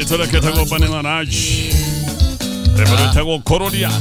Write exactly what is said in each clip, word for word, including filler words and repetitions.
Tula Ketago Bananaj. Revolutago Corodia.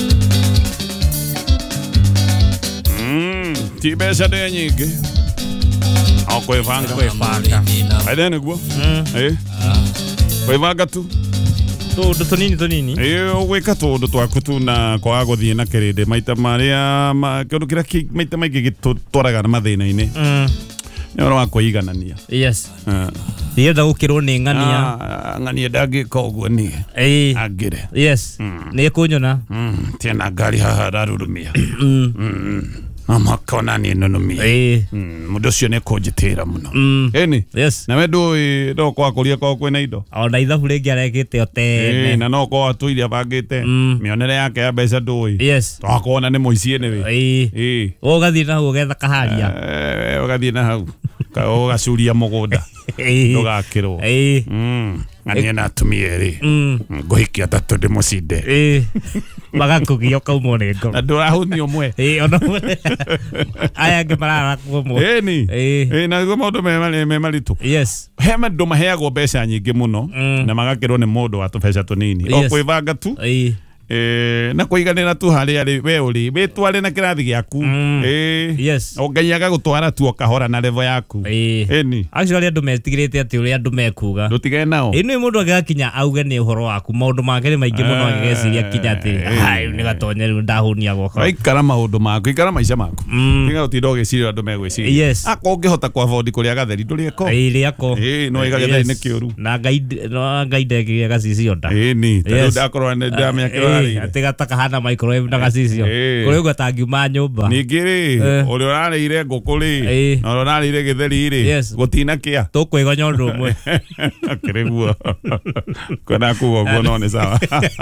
Mmm, Tibesa de Nig. Ako Ivanga. I didn't go. Eh? Ivanga too. Todo tonini tonini. Eu weka todo to akutu na ko ago di na kerede maita maria ma kero kira ki maita mai ki to toraga na mathina ine. Mm. Nero wa koiganania. Yes. Ah. Dia da ukiro ni ngania. Ah, ngania dagi ko go ni. Eh. Agire. Yes. Ne kunyona. Mm. Tena gari ha darurumia. Mm. Mm. Ama kona ni nonumia. Eh. Mm. Mudosio ne kojitera muno. Mm. Eni. Yes. Na wedo do kwa kuria kwa kwena ido. Ona ithabu ringi arekite otene. Eh, na no ko atuiria bagite. Mionere yake ya beca ndui. Yes. Twakona ni muici ene we. Eh. Eh. Ugathi na hu getha kaharia. Eh, ugathi na hau. Ka ugacuria mugunda. Ndugakirwo. Eh. Mm. Ngani na atumia ri. Nguhikia tatu ndi mucinde. Eh. Magakugia kaumonengo. Na ndurahuni umwe. Eh, ona aya ngemarara kuomo. Eh ni. Eh, na go maundu me me maritu. Yes. He mandu maheagwo mbeca nyingi muno na magakirwo ni mundu wa tubeca tunini. O kwivanga tu. Eh. Eh, na kuiganira tu hari ari we uri witware na kirathi giaku. Eh. Yes. O Ngai agagutwara tu okahora na level yaku. Eh. Eni. Actually andu metigirite ati uri andu mekuga. Ndutige nao. Inu mundu agakinya auge ni uhoro waku maundu make ni maingi muno ageciria kinya ati hai ni gatonye ru ndahunia gwoko. Ikara maundu maku, ikara maica maku. Tinga utinda ugiciria andu megwiciria. Yes. Ako ngihota kwa afford kuria gatheri nduri eko. Eh, riako. Eh, no igatheri ni kiuru. Na Ngai no Ngai ndege gacicio nda. Eh ni, tatu ndakorwa ni ndamenya kirari. Ati gataka hana microwave na gacicio. Kuri ugo tangiuma nyumba. Ningiri, uri urarire ngukuri. Na urarire githeri ri. Gutina kia. Tukwigonya undu umwe. Kiriguo. Kona kuo gono ni sawa.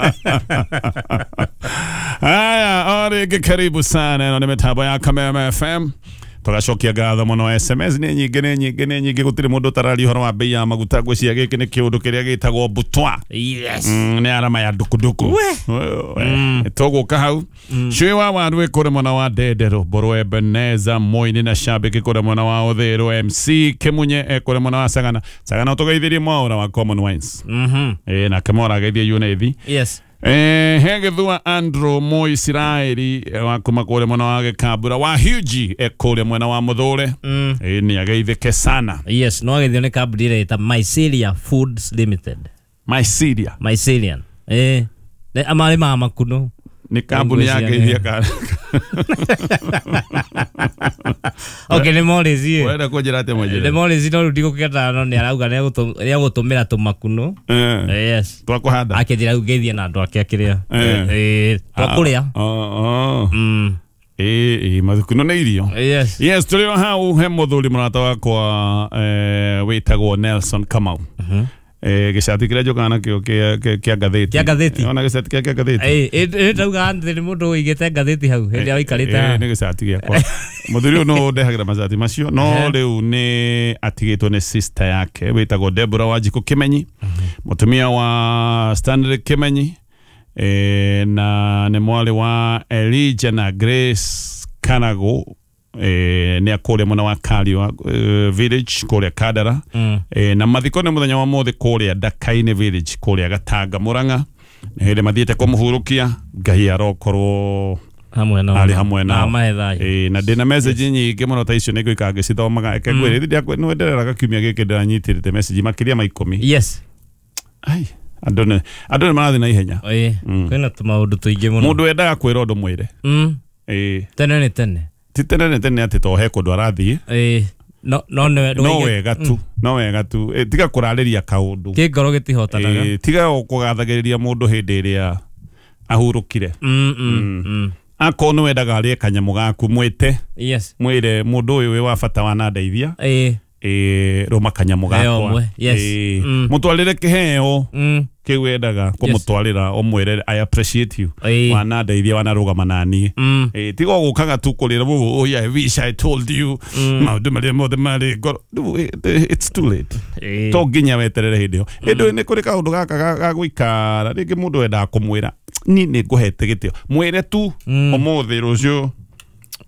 Haya, ore karibu sana na mitambo ya Kameme F M. Tugacokia gatho muno S M S ni nyingi ni nyingi ni nyingi gutiri mundu tarari horo wa bei ya maguta gwicia giki ni kiundu kiria gitagwo butwa. Yes. Ni arama ya dukuduku. Toguka hau. Chui wa waru ikure mwana wa Dedero Boro Ebeneza Moini na Shabiki ikure mwana wa Othero M C Kimunye ikure mwana wa Sagana. Sagana utugeithirie mwaura wa Common Wines. Mhm. Eh na Kamora geithie Unethi. Yes. Eh, hegethua Andrew Moi Sirairi wa kumakore mwana wa Gekabura wa Huge ekore mwana wa Muthure. Mm. Eh ni ageithike sana. Yes, no ageithio ni kambuni ira ita Mycelia Foods Limited. Mycelia. Mycelian. Eh, ne amale mama kuno. Ni kambuni yake hivi ka. Okay, le molezi. Wenda kujirate moje. Le molezi no rudiko keta no ni arauga ne gutu ya gutumira tumakuno. Eh. Yes. Twakuhanda. Akethira ugeithia na andu ake akiria. Eh, twakuria. Oh, oh. Mm. Eh, eh, mathukuno na irio. Yes. Yes, tulio hau he muthuri murata wakwa eh witagwo Nelson Kamau. Mhm. Eh, gicati kiria njukana kio kia kia gatheti. Kia gatheti. Ona gicati kia kia gatheti. Eh, eh ndauga andi ni mundu uigite gatheti hau. Hindi aikarite. Eh, ni gicati giakwa. Muthuri no ndehagira macati macio. No riu ni atigitwo ni sister yake witagwo Deborah Wanjiku Kimenyi. Mutumia wa Stanley Kimenyi. Eh, na ni mwali wa Elijah na Grace Kanago. Eh, ni akore mwana wa Kariwa uh, village kore Kadara. Mm. Eh, na mathiko ni muthenya wa mothe kore Dakaine village kore Gatanga Muranga. Hele mathiete kwa muhurukia Ngai arokorwo hamwe na ali hamwe na mahetha. Eh, na ndina message nyingi muno ta icio niko ikage cithomaga ekegwire ndi akwe no enderera gakumia giki ndanyitirite message makiria ma ikumi. Yes. Ai andone andone marathi na ihenya. Eh, kwina tumaundu tuingi muno. Mundu endaga kwira undu mwire. Mm. Eh, tene ni tene. Titene ne tene ati to he kundu arathi. Eh, no no no no wega tu no wega tu e, tiga kurariria kaundu ki ngoro gitihotanaga e, tiga kugathagiriria mundu hindi iria ahurukire. Mm mm mm. Ako no wendaga arie kanyamu gaku mwite. Yes. Mwire mundu uyu wi wa bata wa ndeithia. Eh. Eh, roma kanyamu gakwa. Yes. Eh, mm. Mutwarire kiheo. Mm. Kiwendaga kumutwarira yes. Omwere I appreciate you. Hey. Wana ndeithia wana rugama nani. Mm. Eh, tiga gukaga tu kurira bu oh yeah wish I told you. Mm. Maundu mari mothe mari it's too late. Hey. To ginya weterere hindio. Endo ni kuri kaundu gaka ga gwikara ringi mundu enda kumwira ni ni nguhete gitio mwire tu mm. omothe rucio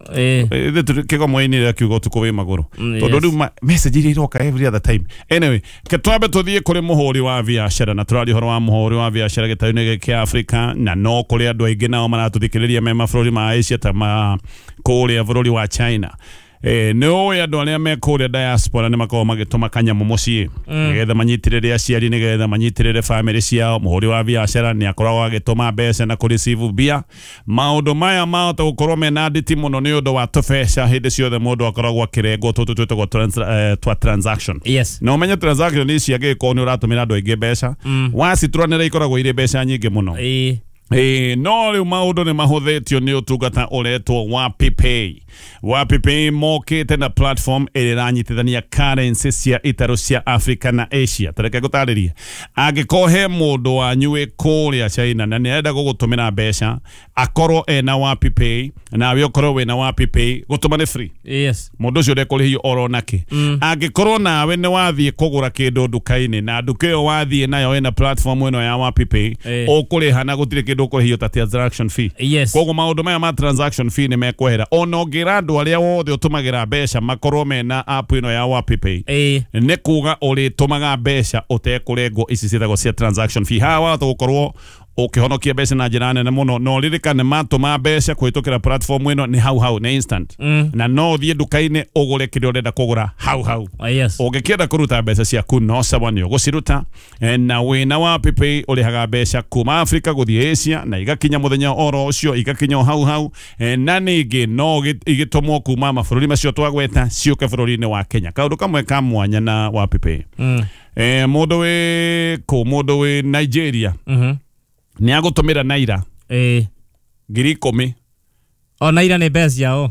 Eh. kiko mwaini ya kiugo tukuwe maguru tondu riu message iri iroka every other time. Anyway, ke twambe tuthie kuri muhuri wa biashara na turari horo wa muhuri wa biashara gitaune giki Africa na no kuri andu aingi nao maratuthikiriria me mabũrũri ma Asia ta ma kuri bũrũri wa China. Eh, no ya dole me kore diaspora ne makao magituma kanyamo mucii nigetha manyitirire aciari nigetha manyitirire family ciao. Muhuri wa biashara ni akoragwo agituma mbeca na kureceive bia. Maundu maya mao ta gukorwo mena nditi muno ni undu wa tubeca hindi ciothe mundu akoragwo akirengwo tutu twitagwo twa transaction. Yes. No menye transaction ni ciagiko ni uratumira andu aingi mbeca wacituranira ikoragwo iri mbeca nyingi muno. Eh. Eh, no riu maundu ni mahuthetio ni utungata uretwo WapiPay. WapiPay mokite na platform iranyitithania currency cia itaro cia Africa na Asia. Tareke gutariria agikohe mundu wanyu wi kuria China na nienda gugutumira mbeca akorwo ena WapiPay na we ukorwo wina WapiPay gutuma ni free. Yes. Mundu ucio ndekurihio oro nake agikorwo nawe ni wathie kugura kindu nduka-ini na nduka iyo wathie nayo ena platform ino ya WapiPay ukuriha na gutire kindu kurihio ta transaction fee. Yes. Koguo maundu maya ma transaction fee ni mekwehera ono ngira andu aria wothe utumagira mbeca makorwo mena app ino ya WapiPay. Eh. Ni kuga uri tumaga mbeca utekurengwo ici cietagwo cia transaction fee. Hawa watu gukorwo ukihonokia mbeca na njira nene muno no ririkane matuma mbeca kuhitukira platform ino ni hau hau ni instant mm. na no thie nduka-ini ugure kindu urenda kugura hau hau. Oh, yes. Ugikienda kuruta mbeca ciaku no sawa ni uguciruta na wina WapiPay urihaga mbeca kuma Africa guthie Asia na igakinya muthenya oro ucio igakinya hau hau na ningi no igitumwo kuma mabũrũri macio twagweta ciuke bũrũri-ini wa Kenya. Kaundu kamwe ka mwanya na WapiPay mm. eh mundu wi ku mundu wi Nigeria mhm ni agutumira naira eh ngiri ikumi. O naira ni mbeca yao